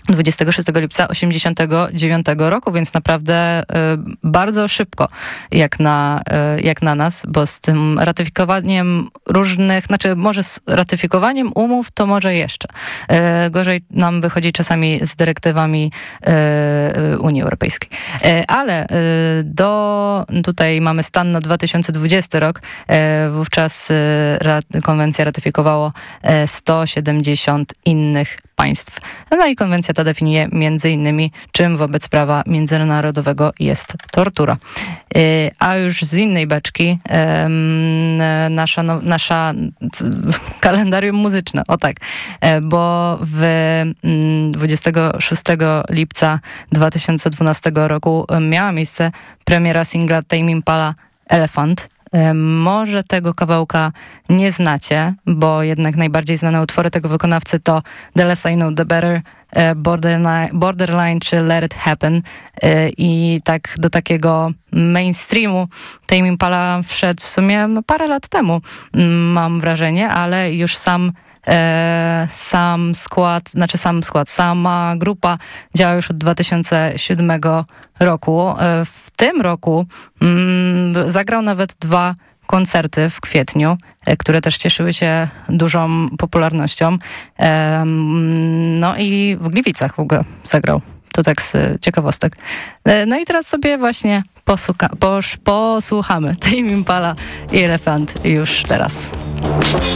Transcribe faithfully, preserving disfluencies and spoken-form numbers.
dwudziestego szóstego lipca osiemdziesiątego dziewiątego roku, więc naprawdę y, bardzo szybko jak na, y, jak na nas, bo z tym ratyfikowaniem różnych, znaczy może z ratyfikowaniem umów to może jeszcze. Y, gorzej nam wychodzi czasami z dyrektywami y, Unii Europejskiej. Y, ale y, do, tutaj mamy stan na dwa tysiące dwudziesty rok. Y, wówczas y, ra, konwencja ratyfikowało y, sto siedemdziesiąt innych państw. No i konwencja ta definiuje między innymi, czym wobec prawa międzynarodowego jest tortura. Yy, a już z innej beczki yy, nasza, no, nasza kalendarium muzyczne, o tak, yy, bo w yy, dwudziestego szóstego lipca dwa tysiące dwunastego roku miała miejsce premiera singla Tame Impala Elephant. Może tego kawałka nie znacie, bo jednak najbardziej znane utwory tego wykonawcy to The Less I Know The Better, Borderline, Borderline czy Let It Happen. I tak do takiego mainstreamu Tame Impala wszedł w sumie no, parę lat temu, mam wrażenie, ale już sam E, sam skład, znaczy sam skład, sama grupa działa już od dwa tysiące siódmego roku. E, w tym roku mm, zagrał nawet dwa koncerty w kwietniu, e, które też cieszyły się dużą popularnością. E, no i w Gliwicach w ogóle zagrał. To tak z ciekawostek. E, no i teraz sobie właśnie posłucha, posz, posłuchamy Tame Impala i Elephant już teraz.